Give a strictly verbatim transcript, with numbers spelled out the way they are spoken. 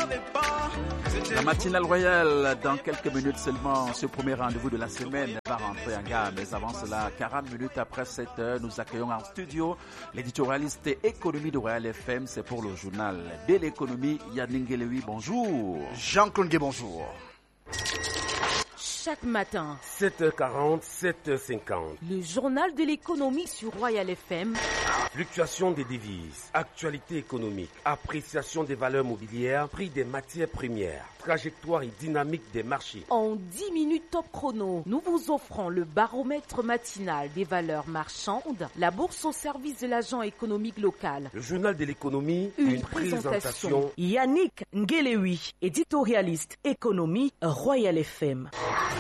La matinale royale, dans quelques minutes seulement, ce premier rendez-vous de la semaine va rentrer en gare. Mais avant cela, quarante minutes après cette heure, nous accueillons en studio l'éditorialiste économie de Royal F M. C'est pour le journal de l'économie, Yannick Ngelewi, bonjour. Jean-Claude Gué, bonjour. Chaque matin, sept heures quarante, sept heures cinquante. Le journal de l'économie sur Royal F M. Fluctuation des devises, actualité économique, appréciation des valeurs mobilières, prix des matières premières, trajectoire et dynamique des marchés. En dix minutes top chrono, nous vous offrons le baromètre matinal des valeurs marchandes, la bourse au service de l'agent économique local. Le journal de l'économie, une, une présentation. présentation. Yannick Ngelewi, éditorialiste économie Royal F M.